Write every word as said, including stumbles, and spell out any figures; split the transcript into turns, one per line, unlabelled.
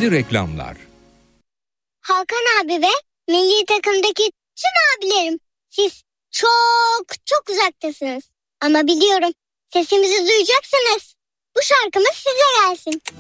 Şimdi reklamlar.
Hakan abi ve milli takımdaki tüm abilerim, siz çok çok uzaktasınız. Ama biliyorum, sesimizi duyacaksınız. Bu şarkımız size gelsin.